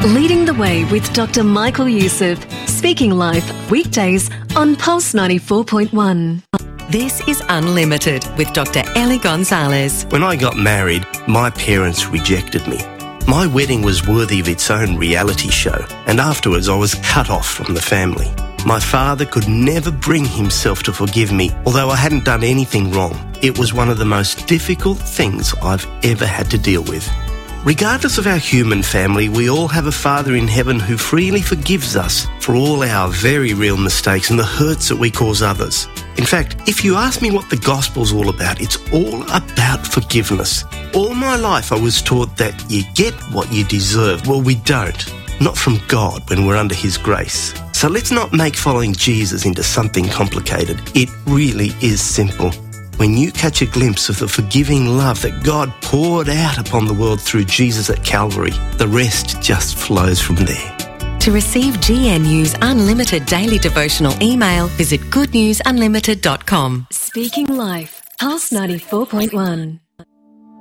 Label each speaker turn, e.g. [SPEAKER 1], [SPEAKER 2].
[SPEAKER 1] Leading the Way with Dr. Michael Youssef. Speaking Life, weekdays on Pulse 94.1.
[SPEAKER 2] This is Unlimited with Dr. Ellie Gonzalez.
[SPEAKER 3] When I got married, my parents rejected me. My wedding was worthy of its own reality show, and afterwards I was cut off from the family. My father could never bring himself to forgive me, although I hadn't done anything wrong. It was one of the most difficult things I've ever had to deal with. Regardless of our human family, we all have a Father in heaven who freely forgives us for all our very real mistakes and the hurts that we cause others. In fact, if you ask me what the gospel's all about, it's all about forgiveness. All my life I was taught that you get what you deserve. Well, we don't. Not from God when we're under His grace. So let's not make following Jesus into something complicated. It really is simple. When you catch a glimpse of the forgiving love that God poured out upon the world through Jesus at Calvary, the rest just flows from there.
[SPEAKER 2] To receive GNU's unlimited daily devotional email, visit goodnewsunlimited.com.
[SPEAKER 1] Speaking Life, Pulse 94.1.